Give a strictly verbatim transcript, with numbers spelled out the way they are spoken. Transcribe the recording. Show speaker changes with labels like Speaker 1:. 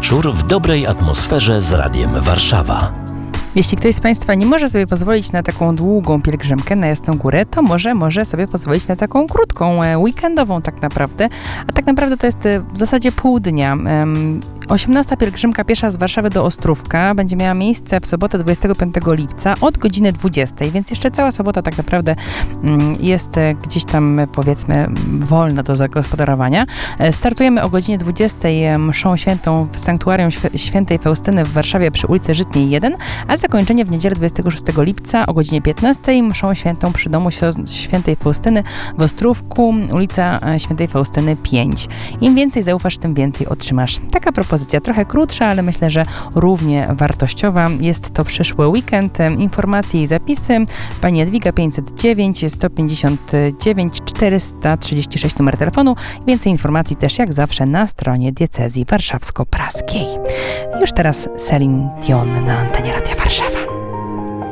Speaker 1: wieczór w dobrej atmosferze z Radiem Warszawa.
Speaker 2: Jeśli ktoś z Państwa nie może sobie pozwolić na taką długą pielgrzymkę na Jasną Górę, to może może sobie pozwolić na taką krótką, weekendową tak naprawdę. A tak naprawdę to jest w zasadzie pół dnia. osiemnasta pielgrzymka piesza z Warszawy do Ostrówka będzie miała miejsce w sobotę dwudziestego piątego lipca od godziny dwudziestej, więc jeszcze cała sobota tak naprawdę jest gdzieś tam, powiedzmy, wolna do zagospodarowania. Startujemy o godzinie dwudziestej mszą świętą w Sanktuarium Świętej Faustyny w Warszawie przy ulicy Żytniej jeden, a zakończenie w niedzielę dwudziestego szóstego lipca o godzinie piętnastej mszą świętą przy domu Świętej Faustyny w Ostrówku, ulica Świętej Faustyny pięć. Im więcej zaufasz, tym więcej otrzymasz. Taka propozycja, trochę krótsza, ale myślę, że równie wartościowa. Jest to przyszły weekend. Informacje i zapisy pani Jadwiga pięćset dziewięć sto pięćdziesiąt dziewięć czterysta trzydzieści sześć numer telefonu. Więcej informacji też jak zawsze na stronie diecezji warszawsko-praskiej. Już teraz Celine Dion na antenie Radia Warszawa.